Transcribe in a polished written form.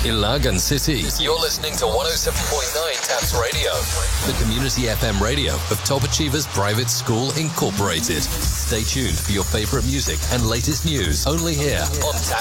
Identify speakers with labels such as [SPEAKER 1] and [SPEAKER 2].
[SPEAKER 1] Ilagan City. You're listening to 107.9 TAPS Radio, the community FM radio of Top Achievers Private School Incorporated. Stay tuned for your favorite music and latest news only here on TAPS.